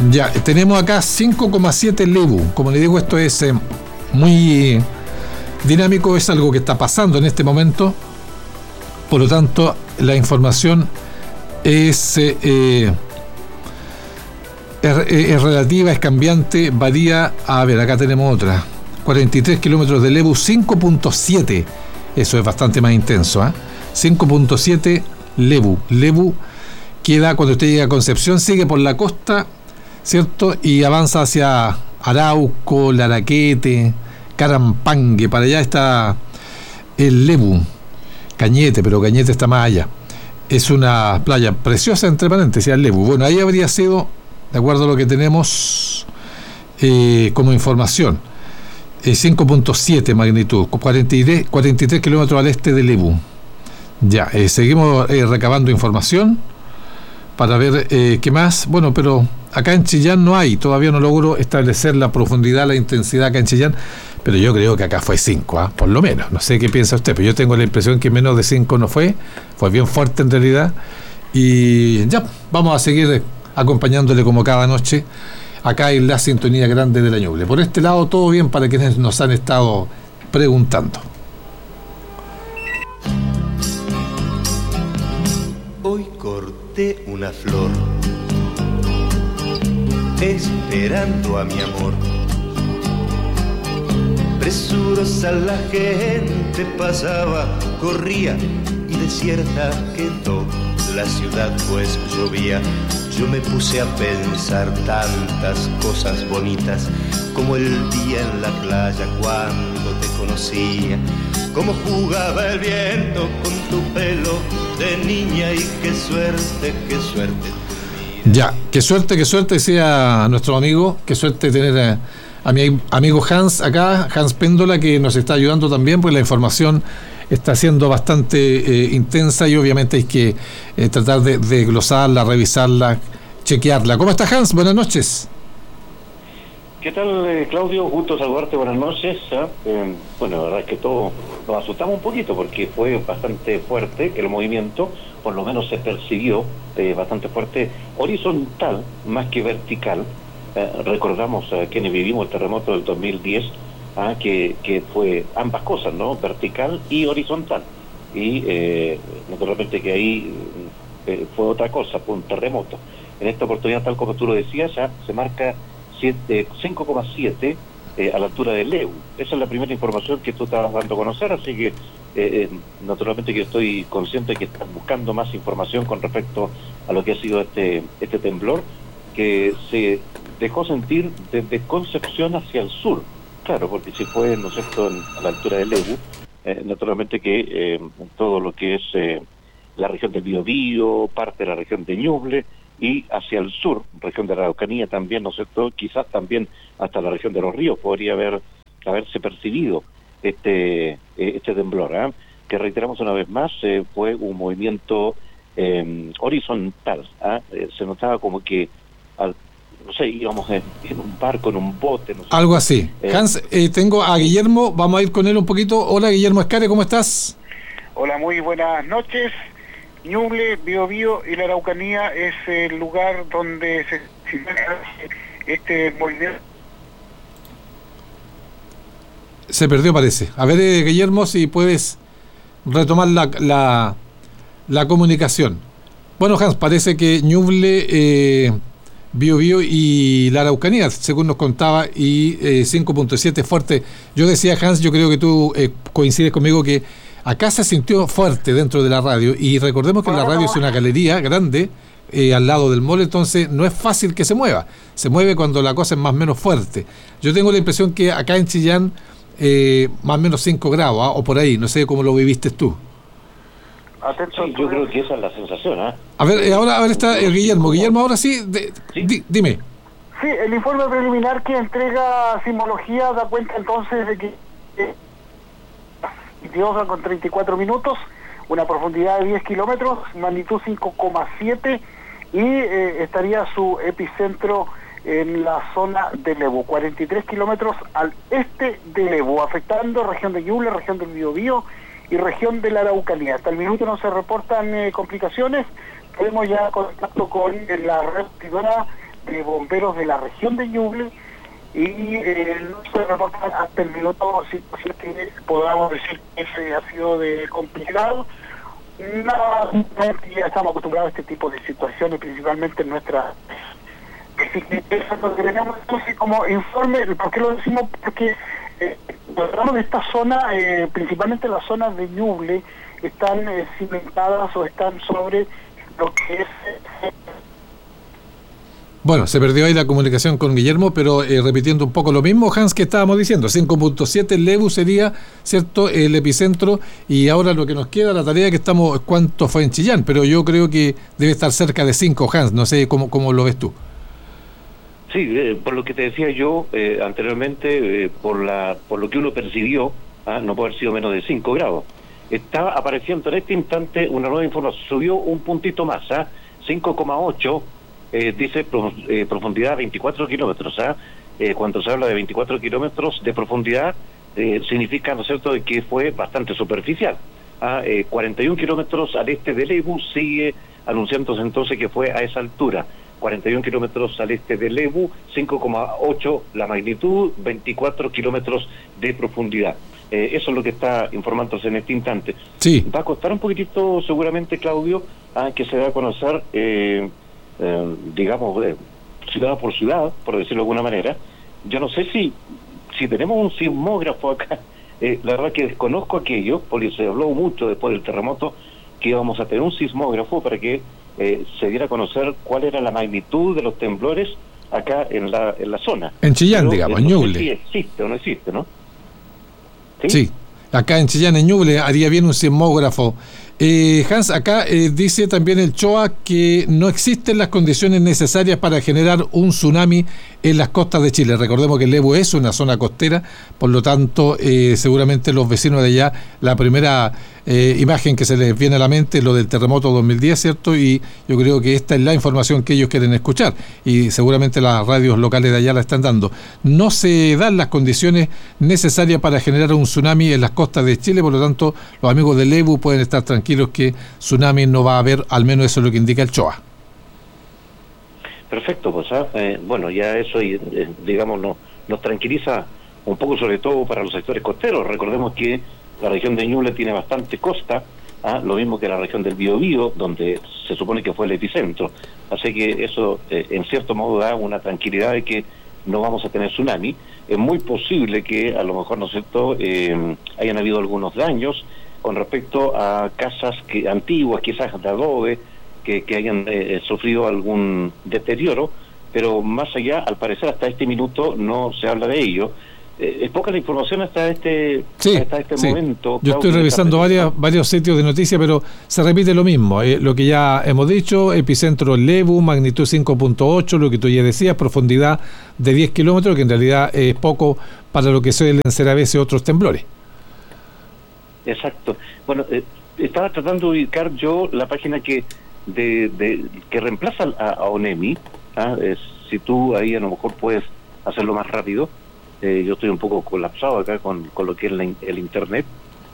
Ya, tenemos acá 5,7 Lebu. Como le digo, esto es muy dinámico, es algo que está pasando en este momento. Por lo tanto, la información es relativa, es cambiante, varía. A ver, acá tenemos otra. 43 kilómetros de Lebu, 5.7. Eso es bastante más intenso, 5.7 Lebu. Lebu queda cuando usted llega a Concepción, sigue por la costa, ¿cierto? Y avanza hacia Arauco, Laraquete, Carampangue. Para allá está el Lebu. Cañete, pero Cañete está más allá. Es una playa preciosa, entre paréntesis, el Lebu. Bueno, ahí habría sido, de acuerdo a lo que tenemos como información, 5.7 magnitud, 43 kilómetros al este de Lebu. Ya, seguimos recabando información para ver qué más. Bueno, pero acá en Chillán no hay, todavía no logro establecer la profundidad, la intensidad acá en Chillán, pero yo creo que acá fue 5, por lo menos. No sé qué piensa usted, pero yo tengo la impresión que menos de 5 no fue bien fuerte en realidad. Y ya, vamos a seguir acompañándole como cada noche acá en la sintonía grande de la Ñuble. Por este lado, todo bien para quienes nos han estado preguntando. Hoy corté una flor, esperando a mi amor. Presurosa la gente pasaba, corría y desierta quedó la ciudad pues llovía. Yo me puse a pensar tantas cosas bonitas, como el día en la playa cuando te conocía, cómo jugaba el viento con tu pelo de niña y qué suerte tu vida. Ya, qué suerte sea nuestro amigo, qué suerte tener a mi amigo Hans acá, Hans Péndola, que nos está ayudando también, porque la información está siendo bastante intensa y obviamente hay que tratar de glosarla, revisarla, chequearla. ¿Cómo está, Hans? Buenas noches. ¿Qué tal, Claudio? Gusto saludarte, buenas noches. Bueno, la verdad es que todos nos asustamos un poquito porque fue bastante fuerte el movimiento, por lo menos se percibió bastante fuerte, horizontal más que vertical. Recordamos quienes vivimos el terremoto del 2010, que fue ambas cosas, ¿no? Vertical y horizontal. Y naturalmente que ahí fue otra cosa, fue un terremoto. En esta oportunidad, tal como tú lo decías, ya se marca 5,7 a la altura de Lebu. Esa es la primera información que tú estabas dando a conocer, así que naturalmente que estoy consciente que estás buscando más información con respecto a lo que ha sido este temblor, que se dejó sentir desde Concepción hacia el sur. Claro, porque si fue, ¿no es cierto?, a la altura de Lebu, naturalmente que todo lo que es la región del Biobío, parte de la región de Ñuble, y hacia el sur, región de la Araucanía también, ¿no es cierto?, quizás también hasta la región de los ríos podría haberse percibido este temblor, que reiteramos una vez más, fue un movimiento horizontal, se notaba como que no sé, íbamos en un barco, en un bote, no sé. Algo así. Hans, tengo a Guillermo, vamos a ir con él un poquito. Hola, Guillermo Escare, ¿cómo estás? Hola, muy buenas noches. Ñuble, Biobío y la Araucanía es el lugar donde se este movimiento. Se perdió, parece. A ver, Guillermo, si puedes retomar la comunicación. Bueno, Hans, parece que Ñuble, Biobío y la Araucanía, según nos contaba, y 5.7 fuerte. Yo decía, Hans, yo creo que tú coincides conmigo que acá se sintió fuerte dentro de la radio, y recordemos que la radio es una galería grande al lado del mall, entonces no es fácil que se mueve cuando la cosa es más o menos fuerte. Yo tengo la impresión que acá en Chillán más o menos 5 grados, o por ahí, no sé cómo lo viviste tú. Sí, yo creo que esa es la sensación. A ver, ahora está el Guillermo. Guillermo, ahora sí, dime. Sí, el informe preliminar que entrega Sismología da cuenta entonces de que con 34 minutos, una profundidad de 10 kilómetros, magnitud 5,7 y estaría su epicentro en la zona de Lebu, 43 kilómetros al este de Lebu, afectando región de Ñuble, región del Biobío y región de la Araucanía. Hasta el minuto no se reportan complicaciones. Tenemos ya contacto con la repetidora de bomberos de la región de Ñuble y no se reportan hasta el minuto situaciones que podamos decir que ese ha sido de complicado. No, ya estamos acostumbrados a este tipo de situaciones, principalmente en nuestra... Eso es lo que tenemos entonces como informe. ¿Por qué lo decimos? Porque hablamos de esta zona, principalmente las zonas de Ñuble, están cimentadas o están sobre lo que es... Bueno, se perdió ahí la comunicación con Guillermo, pero repitiendo un poco lo mismo, Hans, que estábamos diciendo, 5.7 Lebu sería, ¿cierto?, el epicentro, y ahora lo que nos queda, la tarea que estamos, ¿cuánto fue en Chillán? Pero yo creo que debe estar cerca de 5, Hans, no sé cómo lo ves tú. Sí, por lo que te decía yo anteriormente, por lo que uno percibió, no puede haber sido menos de 5 grados. Está apareciendo en este instante una nueva información, subió un puntito más, 5,8, dice profundidad 24 kilómetros. Cuando se habla de 24 kilómetros de profundidad, significa, ¿no es cierto?, de que fue bastante superficial. 41 kilómetros al este de Lebu, sigue anunciándose entonces que fue a esa altura. 41 kilómetros al este de Lebu, 5,8 la magnitud, 24 kilómetros de profundidad. Eso es lo que está informándose en este instante. Sí. Va a costar un poquitito, seguramente, Claudio, que se va a conocer, digamos, ciudad por ciudad, por decirlo de alguna manera. Yo no sé si tenemos un sismógrafo acá. La verdad que desconozco aquello, porque se habló mucho después del terremoto que íbamos a tener un sismógrafo para que se diera a conocer cuál era la magnitud de los temblores acá en la zona. En Chillán, pero, digamos, en Ñuble. No sé si existe o no existe, ¿no? Sí, acá en Chillán, en Ñuble, haría bien un sismógrafo. Hans, acá dice también el CHOA que no existen las condiciones necesarias para generar un tsunami en las costas de Chile. Recordemos que el Lebu es una zona costera, por lo tanto, seguramente los vecinos de allá, la primera imagen que se les viene a la mente es lo del terremoto 2010, ¿cierto? Y yo creo que esta es la información que ellos quieren escuchar, y seguramente las radios locales de allá la están dando. No se dan las condiciones necesarias para generar un tsunami en las costas de Chile, por lo tanto, los amigos del Lebu pueden estar tranquilos que tsunami no va a haber, al menos eso es lo que indica el CHOA. Perfecto, pues bueno, ya eso, digamos, nos tranquiliza un poco, sobre todo para los sectores costeros. Recordemos que la región de Ñuble tiene bastante costa, lo mismo que la región del Biobío, donde se supone que fue el epicentro. Así que eso, en cierto modo, da una tranquilidad de que no vamos a tener tsunami. Es muy posible que, a lo mejor, ¿no es cierto?, hayan habido algunos daños con respecto a casas antiguas, quizás de adobe, que hayan sufrido algún deterioro, pero más allá, al parecer, hasta este minuto no se habla de ello. Es poca la información hasta este momento. Yo estoy revisando varios sitios de noticias, pero se repite lo mismo. Lo que ya hemos dicho, epicentro Lebu, magnitud 5.8, lo que tú ya decías, profundidad de 10 kilómetros, que en realidad es poco para lo que suelen ser a veces otros temblores. Exacto. Bueno, estaba tratando de ubicar yo la página que reemplaza a ONEMI. Si tú ahí a lo mejor puedes hacerlo más rápido. Yo estoy un poco colapsado acá con lo que es el internet,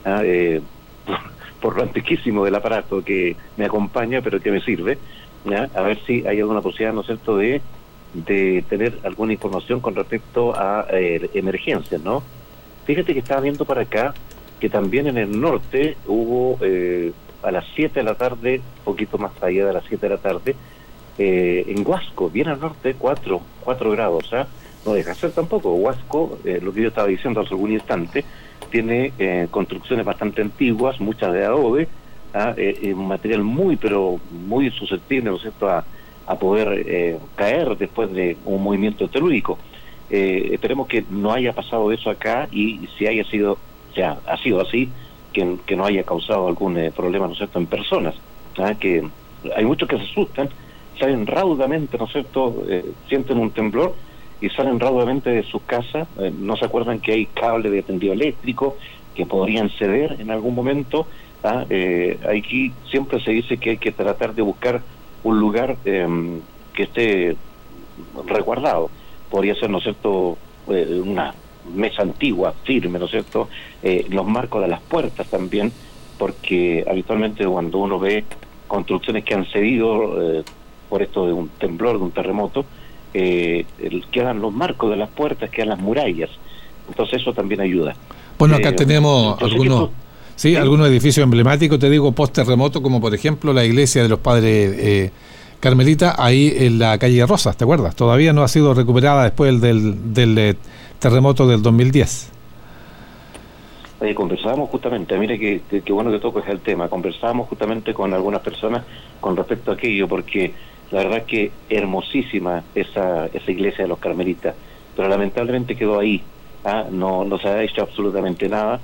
por lo antiquísimo del aparato que me acompaña, pero que me sirve, a ver si hay alguna posibilidad, ¿no es cierto?, de tener alguna información con respecto a emergencias, ¿no? Fíjate que estaba viendo para acá que también en el norte hubo a las 7 de la tarde, poquito más allá de las 7 de la tarde, en Huasco, bien al norte, 4 grados, no deja ser tampoco. Huasco, lo que yo estaba diciendo hace algún instante, tiene construcciones bastante antiguas, muchas de adobe, un material muy susceptible, ¿no es cierto?, a poder caer después de un movimiento telúrico. Esperemos que no haya pasado eso acá, y si ha sido así, que no haya causado algún problema, ¿no es cierto?, en personas, que hay muchos que se asustan, salen raudamente, ¿no es cierto?, sienten un temblor y salen raudamente de sus casas, no se acuerdan que hay cables de tendido eléctrico que podrían ceder en algún momento. Aquí siempre se dice que hay que tratar de buscar un lugar que esté resguardado. Podría ser, ¿no es cierto?, una mesa antigua, firme, ¿no es cierto?, los marcos de las puertas también, porque habitualmente cuando uno ve construcciones que han cedido por esto de un temblor, de un terremoto, quedan los marcos de las puertas, quedan las murallas. Entonces eso también ayuda. Bueno, acá tenemos algunos edificios emblemáticos, te digo, post-terremoto, como por ejemplo la iglesia de los padres carmelitas, ahí en la calle Rosas, ¿te acuerdas? Todavía no ha sido recuperada después del terremoto del 2010. Conversábamos justamente, mira que bueno que tocas el tema, conversábamos justamente con algunas personas con respecto a aquello, porque la verdad que hermosísima esa iglesia de los carmelitas, pero lamentablemente quedó ahí, no se ha hecho absolutamente nada,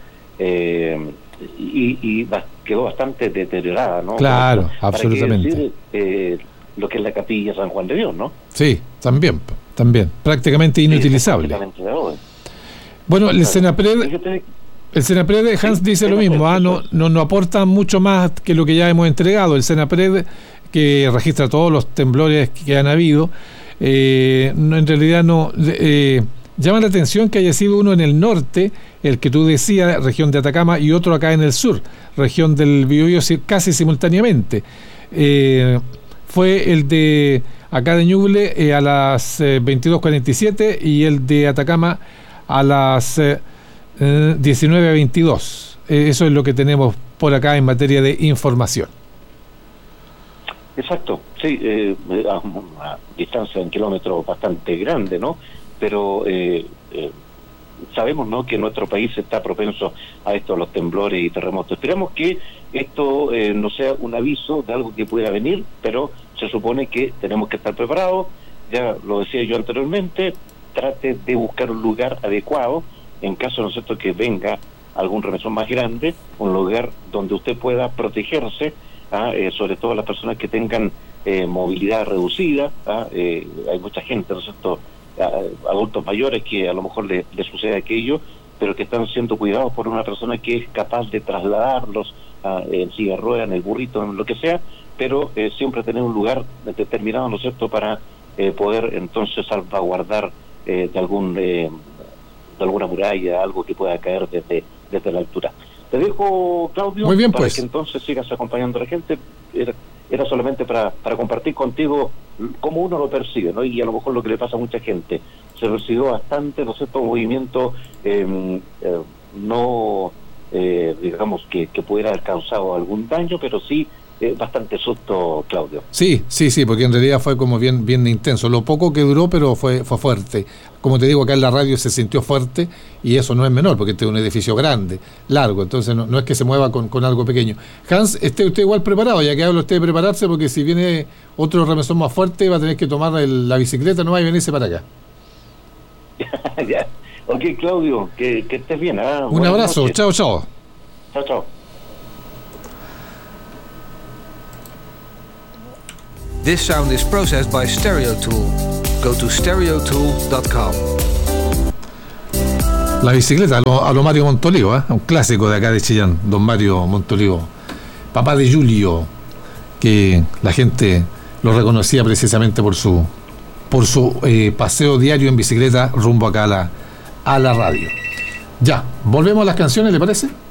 y quedó bastante deteriorada, ¿no? Claro, absolutamente. Qué decir, lo que es la capilla San Juan de Dios, ¿no? Sí, también, prácticamente inutilizable. Bueno, el Senapred, Hans dice lo mismo, no aporta mucho más que lo que ya hemos entregado. El Senapred, que registra todos los temblores que han habido, en realidad no llama la atención que haya sido uno en el norte, el que tú decías, región de Atacama, y otro acá en el sur, región del Biobío, casi simultáneamente. Fue el de acá de Ñuble a las 22:47 y el de Atacama a las 19:22. Eso es lo que tenemos por acá en materia de información. Exacto, sí, a una distancia en kilómetros bastante grande, ¿no? Pero sabemos, ¿no?, que nuestro país está propenso a esto, los temblores y terremotos. Esperamos que esto no sea un aviso de algo que pueda venir, pero se supone que tenemos que estar preparados. Ya lo decía yo anteriormente, trate de buscar un lugar adecuado en caso, ¿no es cierto?, que venga algún remesón más grande, un lugar donde usted pueda protegerse, sobre todo las personas que tengan movilidad reducida. Hay mucha gente, ¿no es cierto?, adultos mayores que a lo mejor le sucede aquello, pero que están siendo cuidados por una persona que es capaz de trasladarlos en silla de ruedas, en el burrito, en lo que sea, pero siempre tener un lugar determinado, ¿no es cierto?, para poder entonces salvaguardar de alguna muralla, algo que pueda caer desde la altura. Te dejo, Claudio. Muy bien, para pues, que entonces sigas acompañando a la gente. Era solamente para compartir contigo cómo uno lo percibe, ¿no? Y a lo mejor lo que le pasa a mucha gente. Se recibió bastante, ¿no es cierto?, movimiento no digamos que pudiera haber causado algún daño, pero sí bastante susto, Claudio. Sí, porque en realidad fue como bien intenso. Lo poco que duró, pero fue fuerte. Como te digo, acá en la radio se sintió fuerte, y eso no es menor, porque este es un edificio grande, largo, entonces no es que se mueva con algo pequeño. Hans, esté usted igual preparado, ya que habla usted de prepararse, porque si viene otro remesón más fuerte, va a tener que tomar la bicicleta nomás y venirse para acá. Ya. Ok, Claudio, que estés bien. Un abrazo, noches. Chao. Chao. This sound is processed by StereoTool. Go to stereotool.com. La bicicleta a lo Mario Montolivo, un clásico de acá de Chillán, don Mario Montolivo, papá de Julio, que la gente lo reconocía precisamente por su paseo diario en bicicleta rumbo acá a la radio. Ya, volvemos a las canciones, ¿le parece?